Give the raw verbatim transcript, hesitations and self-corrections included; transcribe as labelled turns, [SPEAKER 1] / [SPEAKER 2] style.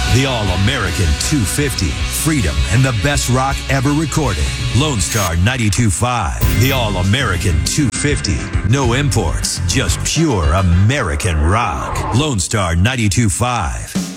[SPEAKER 1] The All-American two fifty. Freedom and the best rock ever recorded. Lone Star ninety-two point five. The All-American two fifty. No imports, just pure American rock. Lone Star ninety-two point five.